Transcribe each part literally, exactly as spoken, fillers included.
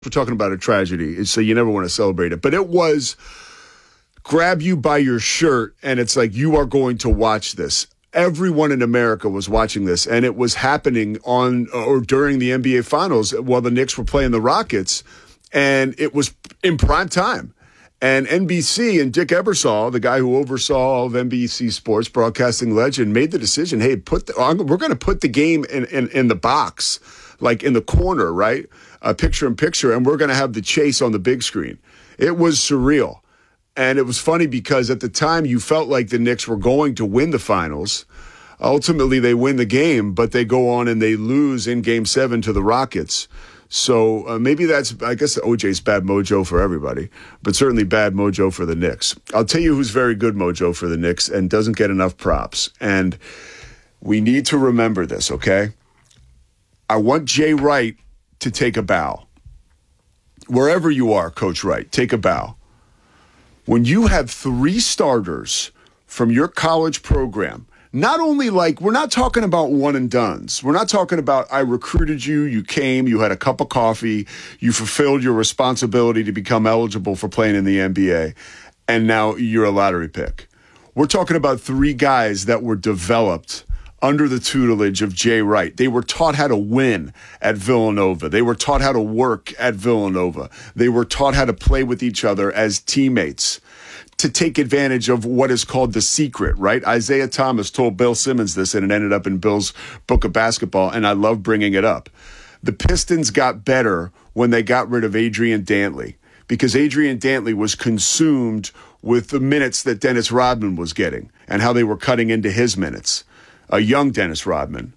we're talking about a tragedy, so you never want to celebrate it. But it was grab you by your shirt, and it's like, you are going to watch this. Everyone in America was watching this, and it was happening on or during the N B A Finals while the Knicks were playing the Rockets, and it was in prime time. And N B C and Dick Ebersol, the guy who oversaw all of N B C Sports, broadcasting legend, made the decision, hey, put the, we're going to put the game in, in, in the box, like in the corner, right? Uh, picture in picture, and we're going to have the chase on the big screen. It was surreal. And it was funny because at the time you felt like the Knicks were going to win the finals. Ultimately, they win the game, but they go on and they lose in game seven to the Rockets. So uh, maybe that's, I guess O J's bad mojo for everybody, but certainly bad mojo for the Knicks. I'll tell you who's very good mojo for the Knicks and doesn't get enough props. And we need to remember this, okay? I want Jay Wright to take a bow. Wherever you are, Coach Wright, take a bow. When you have three starters from your college program, not only like, we're not talking about one and dones. We're not talking about, I recruited you, you came, you had a cup of coffee, you fulfilled your responsibility to become eligible for playing in the N B A, and now you're a lottery pick. We're talking about three guys that were developed under the tutelage of Jay Wright. They were taught how to win at Villanova. They were taught how to work at Villanova. They were taught how to play with each other as teammates to take advantage of what is called the secret, right? Isaiah Thomas told Bill Simmons this, and it ended up in Bill's book of basketball, and I love bringing it up. The Pistons got better when they got rid of Adrian Dantley, because Adrian Dantley was consumed with the minutes that Dennis Rodman was getting and how they were cutting into his minutes. A young Dennis Rodman.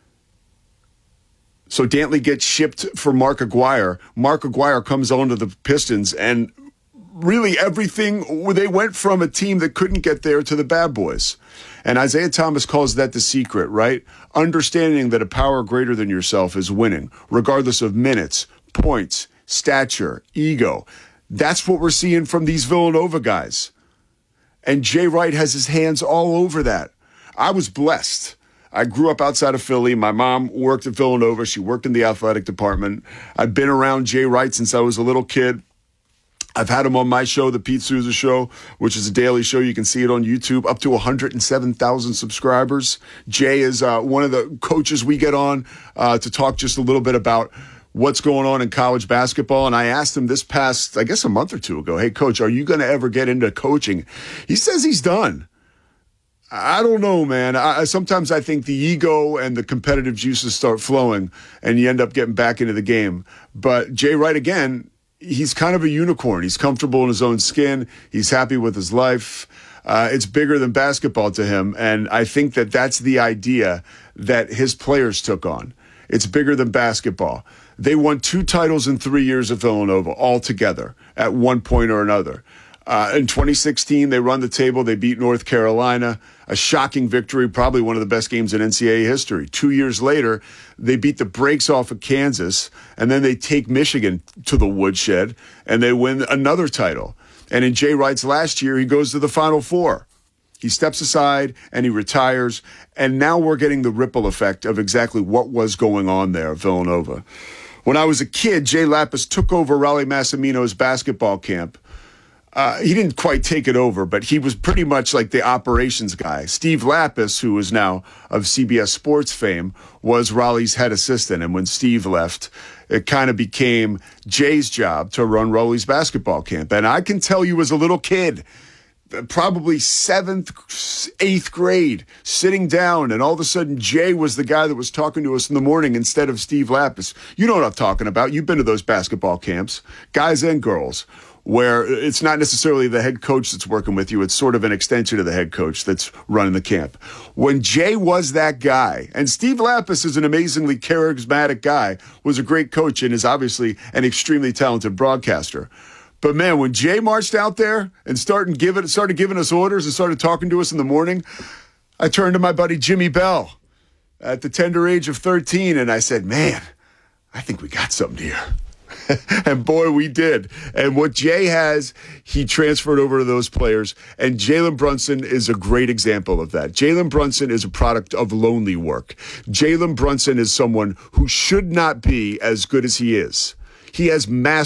So Dantley gets shipped for Mark Aguirre. Mark Aguirre comes on to the Pistons, and really everything, they went from a team that couldn't get there to the bad boys. And Isaiah Thomas calls that the secret, right? Understanding that a power greater than yourself is winning, regardless of minutes, points, stature, ego. That's what we're seeing from these Villanova guys. And Jay Wright has his hands all over that. I was blessed. I grew up outside of Philly. My mom worked at Villanova. She worked in the athletic department. I've been around Jay Wright since I was a little kid. I've had him on my show, The Pete Souza Show, which is a daily show. You can see it on YouTube, up to one hundred seven thousand subscribers. Jay is uh, one of the coaches we get on uh, to talk just a little bit about what's going on in college basketball. And I asked him this past, I guess a month or two ago, hey, Coach, are you going to ever get into coaching? He says he's done. I don't know, man. I, sometimes I think the ego and the competitive juices start flowing and you end up getting back into the game. But Jay Wright, again, he's kind of a unicorn. He's comfortable in his own skin. He's happy with his life. Uh, it's bigger than basketball to him. And I think that that's the idea that his players took on. It's bigger than basketball. They won two titles in three years at Villanova all together at one point or another. Uh, in twenty sixteen, they run the table. They beat North Carolina, a shocking victory, probably one of the best games in N C double A history. Two years later, they beat the brakes off of Kansas, and then they take Michigan to the woodshed, and they win another title. And in Jay Wright's last year, he goes to the Final Four. He steps aside, and he retires, and now we're getting the ripple effect of exactly what was going on there at Villanova. When I was a kid, Jay Lapis took over Raleigh Massimino's basketball camp. Uh, he didn't quite take it over, but he was pretty much like the operations guy. Steve Lapis, who is now of C B S Sports fame, was Raleigh's head assistant. And when Steve left, it kind of became Jay's job to run Raleigh's basketball camp. And I can tell you as a little kid, probably seventh, eighth grade, sitting down, and all of a sudden Jay was the guy that was talking to us in the morning instead of Steve Lapis. You know what I'm talking about. You've been to those basketball camps, guys and girls, where it's not necessarily the head coach that's working with you. It's sort of an extension of the head coach that's running the camp. When Jay was that guy, and Steve Lapis is an amazingly charismatic guy, was a great coach and is obviously an extremely talented broadcaster. But man, when Jay marched out there and started giving, started giving us orders and started talking to us in the morning, I turned to my buddy Jimmy Bell at the tender age of thirteen, and I said, man, I think we got something here. And boy, we did. And what Jay has, he transferred over to those players. And Jalen Brunson is a great example of that. Jalen Brunson is a product of lonely work. Jalen Brunson is someone who should not be as good as he is. He has mass